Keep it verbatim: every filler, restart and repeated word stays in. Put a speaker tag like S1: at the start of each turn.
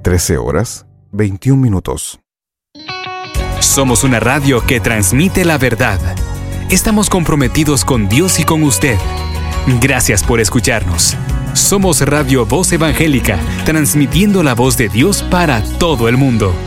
S1: trece horas, veintiún minutos.
S2: Somos una radio que transmite la verdad. Estamos comprometidos con Dios y con usted. Gracias por escucharnos. Somos Radio Voz Evangélica, transmitiendo la voz de Dios para todo el mundo.